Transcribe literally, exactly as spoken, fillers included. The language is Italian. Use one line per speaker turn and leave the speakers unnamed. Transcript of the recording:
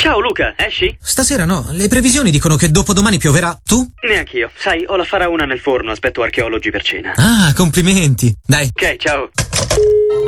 Ciao Luca, esci?
Stasera no, le previsioni dicono che dopodomani pioverà. Tu?
Neanch'io. Sai, ho la faraona nel forno, aspetto archeologi per cena.
Ah, complimenti. Dai.
Ok, ciao.